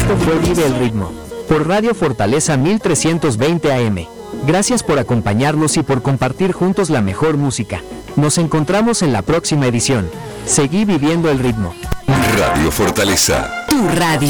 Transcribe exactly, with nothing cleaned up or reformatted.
Esto fue Vive el Ritmo, por Radio Fortaleza mil trescientos veinte A M. Gracias por acompañarnos y por compartir juntos la mejor música. Nos encontramos en la próxima edición. Seguí viviendo el ritmo. Radio Fortaleza. Tu radio.